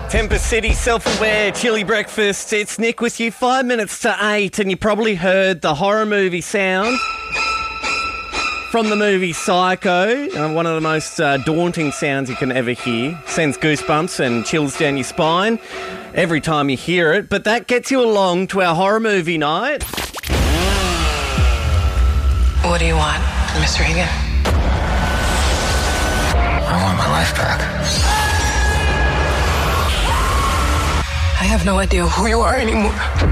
Tempest City, self-aware, chilly breakfast. It's Nick with you, 5 minutes to 8, and you probably heard the horror movie sound from the movie Psycho. One of the most daunting sounds you can ever hear. Sends goosebumps and chills down your spine every time you hear it. But that gets you along to our horror movie night. What do you want, Miss Regan? I want my life back. I have no idea who you are anymore.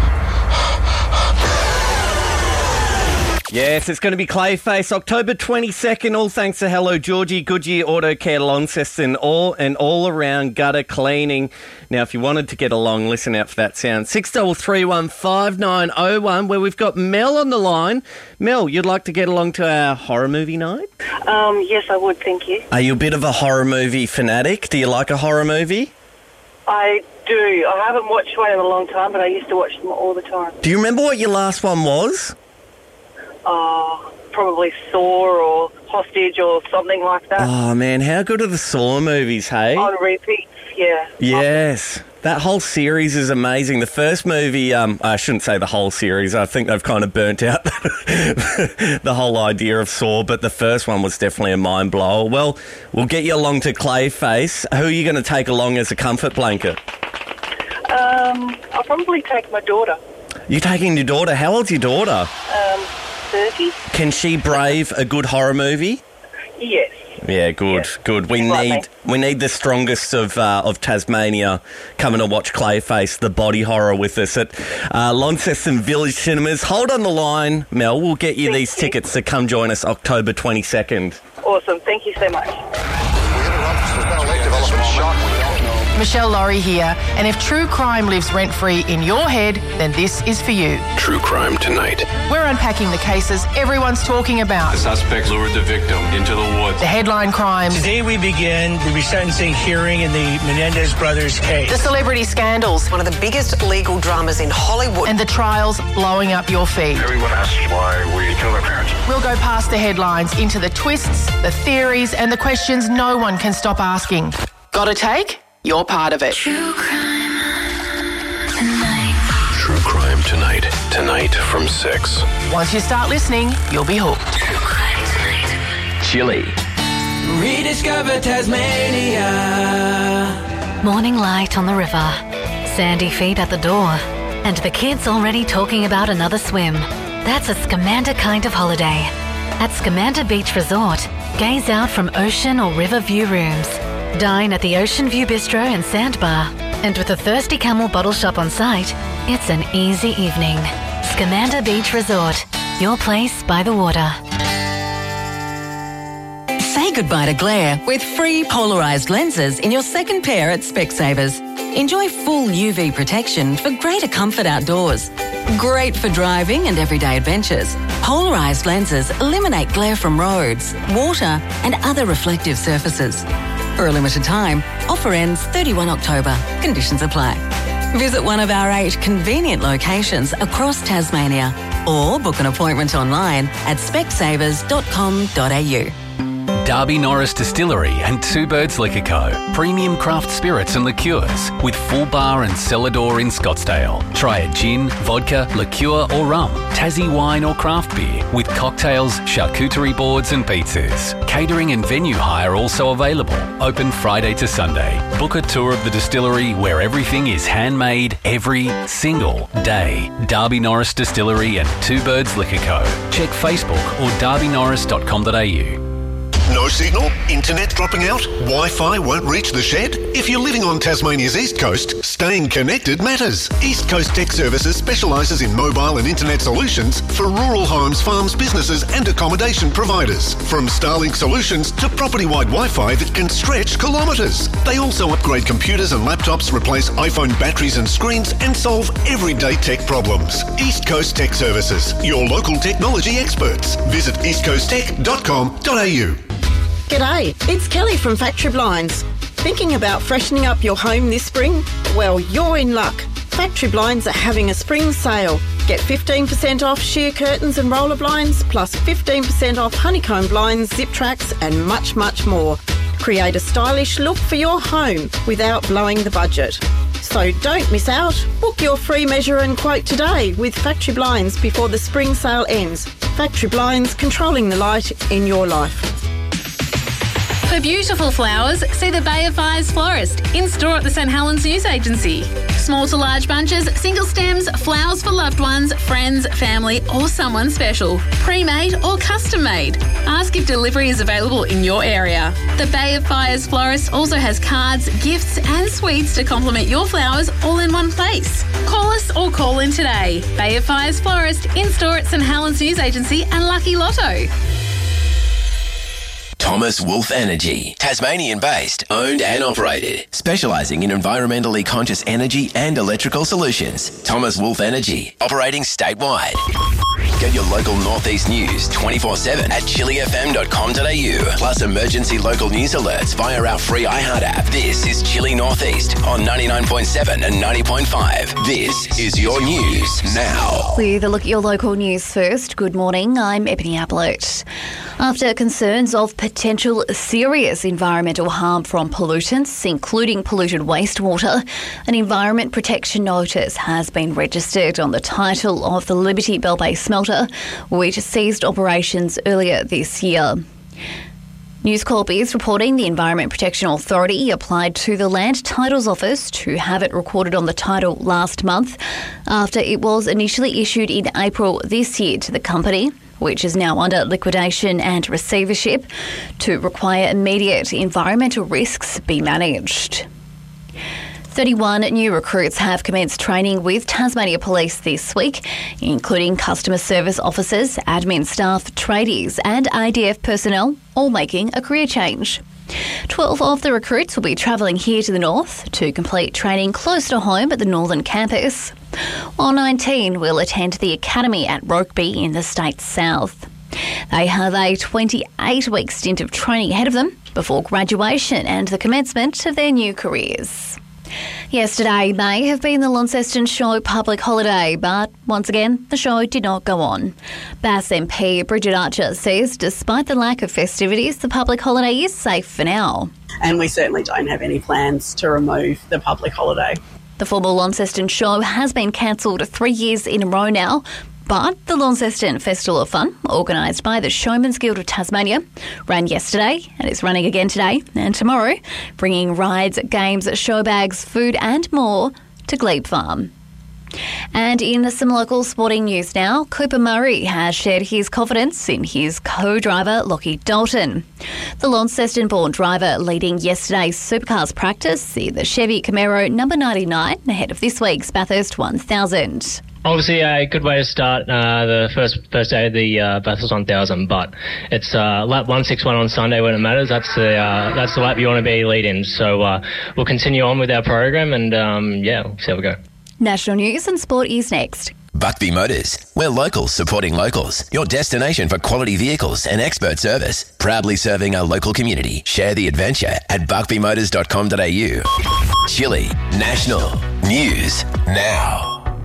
Yes, it's going to be Clayface, October 22nd, all thanks to Hello Georgie, Goodyear Auto Care, Launceston, all around gutter cleaning. Now, if you wanted to get along, listen out for that sound. 63315901, where we've got Mel on the line. Mel, you'd like to get along to our horror movie night? Yes, I would, thank you. Are you a bit of a horror movie fanatic? Do you like a horror movie? I do. I haven't watched one in a long time, but I used to watch them all the time. Do you remember what your last one was? Probably Saw or Hostage or something like that. Oh, man, how good are the Saw movies, hey? On repeats, yeah. Yes. That whole series is amazing. The first movie, I shouldn't say the whole series. I think they've kind of burnt out the whole idea of Saw, but the first one was definitely a mind blower. Well, we'll get you along to Clayface. Who are you going to take along as a comfort blanket? I'll probably take my daughter. You're taking your daughter? How old's your daughter? 30. Can she brave a good horror movie? Yes. Yeah, good, Yeah. good. We need the strongest of Tasmania coming to watch Clayface, the body horror, with us at Launceston Village Cinemas. Hold on the line, Mel. We'll get you these tickets to come join us October 22nd. Awesome. Thank you so much. Michelle Laurie here, and if true crime lives rent-free in your head, then this is for you. True Crime Tonight. We're unpacking the cases everyone's talking about. The suspect lured the victim into the woods. The headline crimes. Today we begin the resentencing hearing in the Menendez brothers case. The celebrity scandals. One of the biggest legal dramas in Hollywood. And the trials blowing up your feed. Everyone asks why we killed our parents. We'll go past the headlines into the twists, the theories, and the questions no one can stop asking. Got a take? You're part of it. True Crime Tonight. Tonight from 6. Once you start listening, you'll be hooked. Chilly. Rediscover Tasmania. Morning light on the river, sandy feet at the door, and the kids already talking about another swim. That's a Scamander kind of holiday. At Scamander Beach Resort, gaze out from ocean or river view rooms. Dine at the Ocean View Bistro and Sandbar. And with a Thirsty Camel bottle shop on site, it's an easy evening. Scamander Beach Resort, your place by the water. Say goodbye to glare with free polarised lenses in your second pair at Specsavers. Enjoy full UV protection for greater comfort outdoors. Great for driving and everyday adventures. Polarised lenses eliminate glare from roads, water and other reflective surfaces. For a limited time, offer ends 31 October. Conditions apply. Visit one of our 8 convenient locations across Tasmania or book an appointment online at specsavers.com.au. Darby Norris Distillery and Two Birds Liquor Co. Premium craft spirits and liqueurs with full bar and cellar door in Scottsdale. Try a gin, vodka, liqueur or rum, Tassie wine or craft beer with cocktails, charcuterie boards and pizzas. Catering and venue hire also available. Open Friday to Sunday. Book a tour of the distillery where everything is handmade every single day. Darby Norris Distillery and Two Birds Liquor Co. Check Facebook or darbynorris.com.au. No signal? Internet dropping out? Wi-Fi won't reach the shed? If you're living on Tasmania's East Coast, staying connected matters. East Coast Tech Services specialises in mobile and internet solutions for rural homes, farms, businesses and accommodation providers. From Starlink solutions to property-wide Wi-Fi that can stretch kilometres. They also upgrade computers and laptops, replace iPhone batteries and screens and solve everyday tech problems. East Coast Tech Services, your local technology experts. Visit eastcoasttech.com.au. G'day, it's Kelly from Factory Blinds. Thinking about freshening up your home this spring? Well, you're in luck. Factory Blinds are having a spring sale. Get 15% off sheer curtains and roller blinds, plus 15% off honeycomb blinds, zip tracks and much, much more. Create a stylish look for your home without blowing the budget. So don't miss out. Book your free measure and quote today with Factory Blinds before the spring sale ends. Factory Blinds, controlling the light in your life. For beautiful flowers, see the Bay of Fires florist in store at the St Helens News Agency. Small to large bunches, single stems, flowers for loved ones, friends, family or someone special. Pre-made or custom made. Ask if delivery is available in your area. The Bay of Fires florist also has cards, gifts and sweets to complement your flowers all in one place. Call us or call in today. Bay of Fires florist in store at St Helens News Agency and Lucky Lotto. Thomas Wolf Energy, Tasmanian-based, owned and operated, specialising in environmentally conscious energy and electrical solutions. Thomas Wolf Energy, operating statewide. Get your local Northeast news 24/7 at chilifm.com.au, plus emergency local news alerts via our free iHeart app. This is Chili Northeast on 99.7 and 90.5. This is your news now. With a look at your local news first. Good morning, I'm Ebony Ablett. After concerns of potential serious environmental harm from pollutants, including polluted wastewater, an environment protection notice has been registered on the title of the Liberty Bell Bay smelter, which ceased operations earlier this year. News Corp is reporting the Environment Protection Authority applied to the Land Titles Office to have it recorded on the title last month after it was initially issued in April this year to the company, which is now under liquidation and receivership, to require immediate environmental risks be managed. 31 new recruits have commenced training with Tasmania Police this week, including customer service officers, admin staff, tradies and ADF personnel, all making a career change. 12 of the recruits will be travelling here to the north to complete training close to home at the northern campus, while 19 will attend the academy at Rokeby in the state's south. They have a 28-week stint of training ahead of them before graduation and the commencement of their new careers. Yesterday may have been the Launceston Show public holiday, but once again, the show did not go on. Bass MP Bridget Archer says despite the lack of festivities, the public holiday is safe for now. And we certainly don't have any plans to remove the public holiday. The formal Launceston Show has been cancelled 3 years in a row now, but the Launceston Festival of Fun, organised by the Showman's Guild of Tasmania, ran yesterday and is running again today and tomorrow, bringing rides, games, show bags, food and more to Glebe Farm. And in some local sporting news now, Cooper Murray has shared his confidence in his co-driver Lockie Dalton. The Launceston-born driver leading yesterday's Supercars practice in the Chevy Camaro number 99 ahead of this week's Bathurst 1000. Obviously, a good way to start the first day of the Bathurst 1000, but it's lap 161 on Sunday when it matters. That's the lap you want to be leading. So we'll continue on with our program, and we'll see how we go. National news and sport is next. Buckby Motors. We're locals supporting locals. Your destination for quality vehicles and expert service. Proudly serving our local community. Share the adventure at buckbymotors.com.au. Chile National News Now.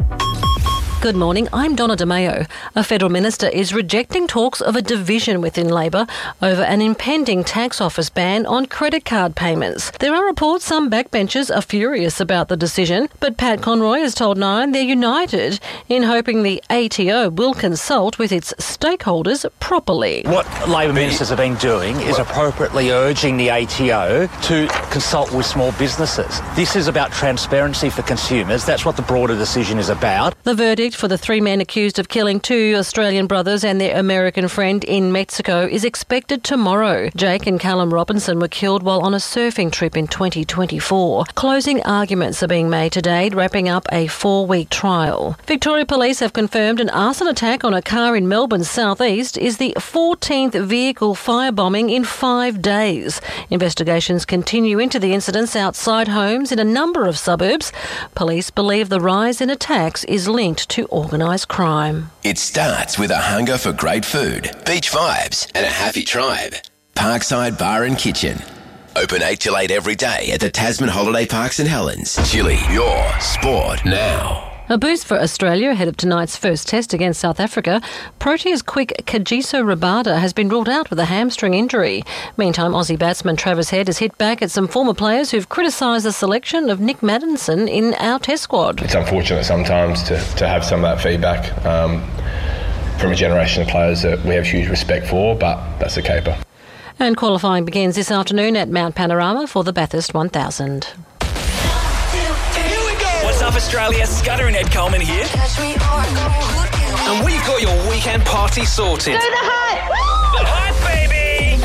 Good morning, I'm Donna DeMayo. A federal minister is rejecting talks of a division within Labor over an impending tax office ban on credit card payments. There are reports some backbenchers are furious about the decision, but Pat Conroy has told Nine they're united in hoping the ATO will consult with its stakeholders properly. What Labor ministers have been doing is appropriately urging the ATO to consult with small businesses. This is about transparency for consumers. That's what the broader decision is about. The verdict for the 3 men accused of killing 2 Australian brothers and their American friend in Mexico is expected tomorrow. Jake and Callum Robinson were killed while on a surfing trip in 2024. Closing arguments are being made today, wrapping up a 4-week trial. Victoria Police have confirmed an arson attack on a car in Melbourne's southeast is the 14th vehicle firebombing in 5 days. Investigations continue into the incidents outside homes in a number of suburbs. Police believe the rise in attacks is linked to organised crime. It starts with a hunger for great food, beach vibes and a happy tribe. Parkside Bar and Kitchen. Open 8 till 8 every day at the Tasman Holiday Park St Helens. Chile, your sport now. A boost for Australia ahead of tonight's first test against South Africa. Proteas quick Kagiso Rabada has been ruled out with a hamstring injury. Meantime, Aussie batsman Travis Head has hit back at some former players who've criticised the selection of Nick Maddinson in our test squad. It's unfortunate sometimes to have some of that feedback from a generation of players that we have huge respect for, but that's a caper. And qualifying begins this afternoon at Mount Panorama for the Bathurst 1000. What's up, Australia? Scudder and Ed Coleman here. And we've got your weekend party sorted. Do the hype! The hype, baby!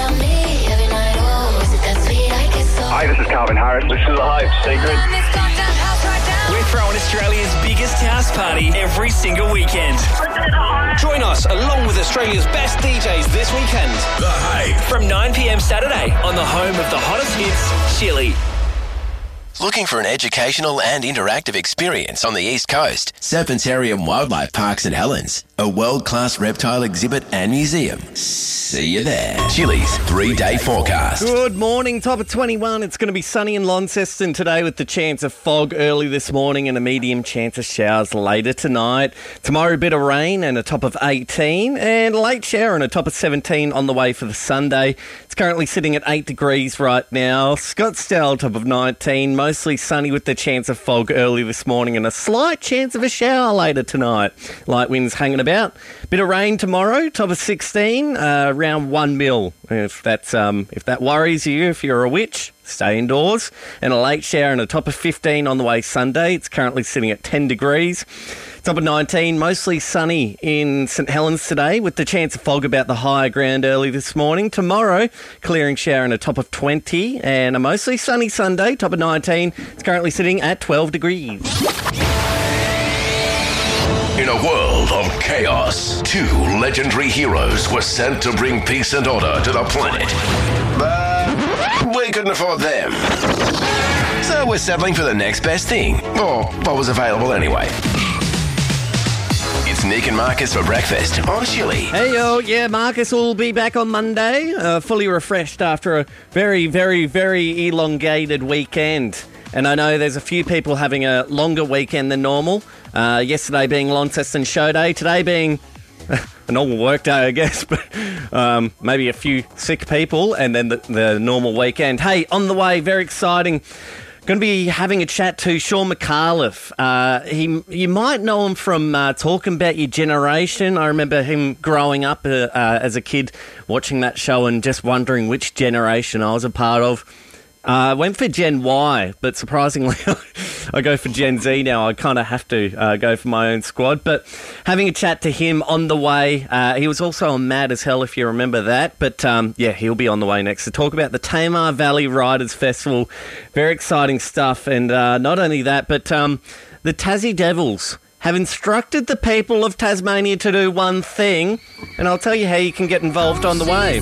Hi, this is Calvin Harris. This is The Hype Secret. We're throwing Australia's biggest house party every single weekend. Join us along with Australia's best DJs this weekend. The Hype. From 9 p.m. Saturday on the home of the hottest hits, Chile. Looking for an educational and interactive experience on the East Coast? Serpentarium Wildlife Park St Helens, a world-class reptile exhibit and museum. See you there. Chili's 3-day forecast. Good morning, top of 21. It's going to be sunny in Launceston today with the chance of fog early this morning and a medium chance of showers later tonight. Tomorrow, a bit of rain and a top of 18 and a late shower and a top of 17 on the way for the Sunday. It's currently sitting at 8 degrees right now. Scottsdale, top of 19. Mostly sunny with the chance of fog early this morning and a slight chance of a shower later tonight. Light winds hanging about. Bit of rain tomorrow, top of 16, around 1 mil. If that worries you, if you're a witch, stay indoors. And a late shower and a top of 15 on the way Sunday. It's currently sitting at 10 degrees. Top of 19, mostly sunny in St Helens today with the chance of fog about the higher ground early this morning. Tomorrow, clearing shower and a top of 20 and a mostly sunny Sunday, top of 19. It's currently sitting at 12 degrees. In a world of chaos, 2 legendary heroes were sent to bring peace and order to the planet. But we couldn't afford them. So we're settling for the next best thing, or what was available anyway. It's Nick and Marcus for breakfast on Chili. Hey, yo, yeah, Marcus will be back on Monday, fully refreshed after a very, very, very elongated weekend. And I know there's a few people having a longer weekend than normal. Yesterday being Launceston Show Day, today being a normal work day, I guess, but maybe a few sick people, and then the normal weekend. Hey, on the way, very exciting. Going to be having a chat to Sean McAuliffe. You might know him from Talking About Your Generation. I remember him growing up as a kid watching that show and just wondering which generation I was a part of. I went for Gen Y, but surprisingly I go for Gen Z now. I kind of have to go for my own squad. But having a chat to him on the way. He was also on Mad as Hell, if you remember that. But yeah, he'll be on the way next to talk about the Tamar Valley Riders Festival. Very exciting stuff. And not only that, but the Tassie Devils have instructed the people of Tasmania to do one thing. And I'll tell you how you can get involved on the way.